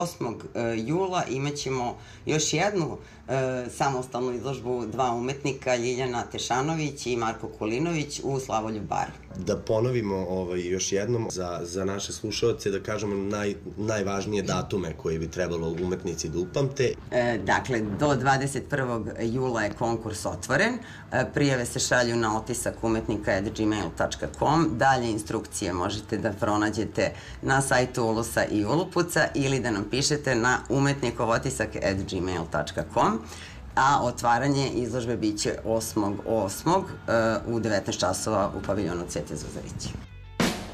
8. jula imat ćemo još jednu samostalnu izložbu dva umetnika, Ljiljana Tešanović i Marko Kulinović u Slavoljub baru. Da ponovimo još jednom za naše slušalce, da kažemo najvažnije datume koje bi trebalo umetnici da upamte. Dakle, do 21. jula je konkurs otvoren. Prijave se šalju na otisakumetnika@gmail.com. Dalje instrukcije možete da pronađete na sajtu Ulusa i Ulupuca ili da nam pišete na umetnikovotisak@gmail.com. A otvaranje izložbe biće 8.8. u 19 časova u paviljonu Cvete Zuzarić.